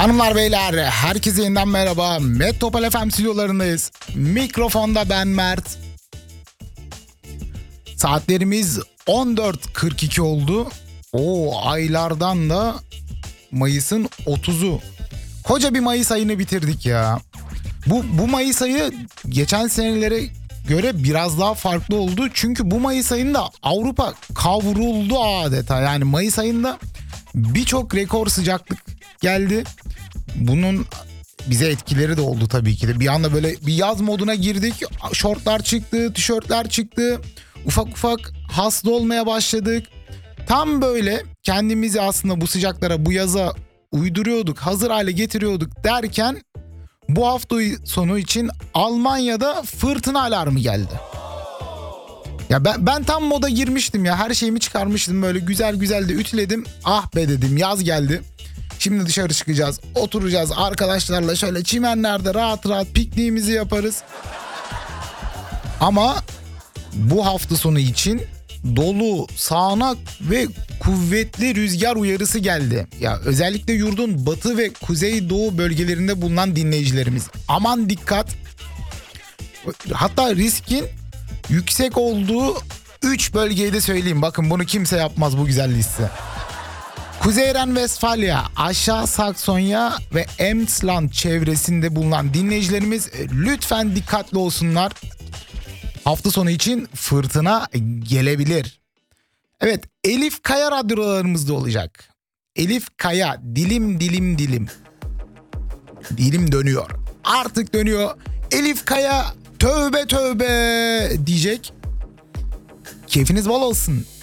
Hanımlar beyler, herkese yeniden merhaba. Metropol FM stüdyolarındayız. Mikrofonda ben Mert. Saatlerimiz 14.42 oldu. Aylardan da Mayıs'ın 30'u. Koca bir Mayıs ayını bitirdik ya. Bu Mayıs ayı geçen senelere göre biraz daha farklı oldu. Çünkü bu Mayıs ayında Avrupa kavruldu adeta. Yani Mayıs ayında birçok rekor sıcaklık geldi. Bunun bize etkileri de oldu tabii ki de. Bir anda böyle bir yaz moduna girdik. Şortlar çıktı, tişörtler çıktı. Ufak ufak hasta olmaya başladık. Tam böyle kendimizi aslında bu sıcaklara, bu yaza uyduruyorduk, hazır hale getiriyorduk derken bu hafta sonu için Almanya'da fırtına alarmı geldi. Ya ben tam moda girmiştim ya. Her şeyimi çıkarmıştım, böyle güzel güzel de ütüledim. Ah be dedim, yaz geldi. Şimdi dışarı çıkacağız, oturacağız arkadaşlarla şöyle çimenlerde rahat rahat pikniğimizi yaparız. Ama bu hafta sonu için dolu, sağanak ve kuvvetli rüzgar uyarısı geldi. Ya özellikle yurdun batı ve kuzeydoğu bölgelerinde bulunan dinleyicilerimiz, aman dikkat. Hatta riskin yüksek olduğu 3 bölgeyi de söyleyeyim. Bakın, bunu kimse yapmaz, bu güzel liste. Kuzey Ren-Vestfalya, Aşağı Saksonya ve Emsland çevresinde bulunan dinleyicilerimiz lütfen dikkatli olsunlar. Hafta sonu için fırtına gelebilir. Evet, Elif Kaya radyolarımızda olacak. Elif Kaya, dilim dilim dilim. Dilim dönüyor. Artık dönüyor. Elif Kaya tövbe tövbe diyecek. Keyfiniz bol olsun.